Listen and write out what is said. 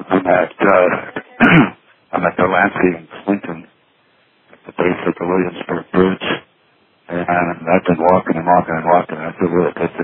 I'm at I'm at Delancey and Clinton at the base of the Williamsburg Bridge, and I've been walking and walking and walking. I feel really good.